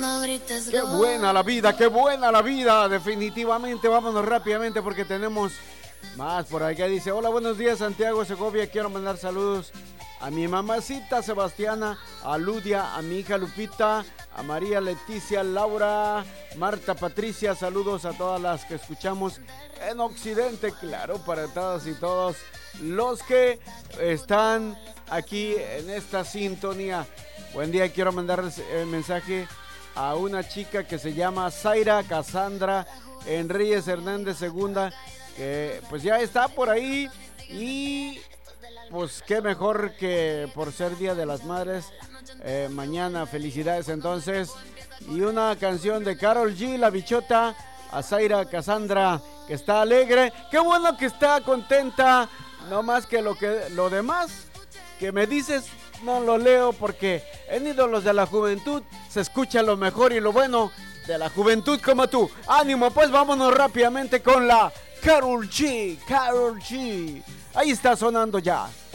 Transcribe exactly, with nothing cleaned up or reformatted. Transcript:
Qué buena la vida, qué buena la vida. Definitivamente, vámonos rápidamente porque tenemos más por acá. Dice, hola, buenos días, Santiago Segovia. Quiero mandar saludos a mi mamacita Sebastiana, a Ludia, a mi hija Lupita, a María Leticia, Laura, Marta, Patricia. Saludos a todas las que escuchamos en Occidente, claro, para todas y todos los que están aquí en esta sintonía. Buen día, quiero mandarles el mensaje a una chica que se llama Zaira Casandra Enríquez Hernández Segunda, que pues ya está por ahí y pues qué mejor que por ser Día de las Madres, eh, mañana, felicidades entonces. Y una canción de Karol G, La Bichota, a Zaira Casandra, que está alegre, qué bueno que está contenta, no más que lo que lo demás que me dices no lo leo porque en Ídolos de la Juventud se escucha lo mejor y lo bueno de la juventud como tú. Ánimo, pues vámonos rápidamente con la Karol G, Karol G. Ahí está sonando ya.